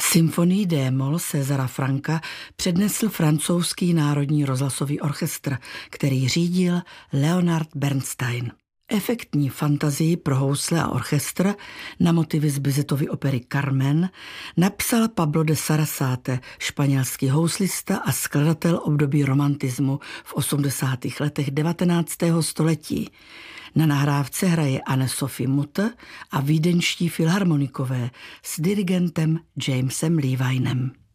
Symfonii d-moll Césara Franka přednesl francouzský národní rozhlasový orchestr, který řídil Leonard Bernstein. Efektní fantazii pro housle a orchestr na motivy z Bizetovy opery Carmen napsal Pablo de Sarasate, španělský houslista a skladatel období romantismu v 80. letech 19. století. Na nahrávce hraje Anne-Sophie Mutter a vídeňští filharmonikové s dirigentem Jamesem Levinem.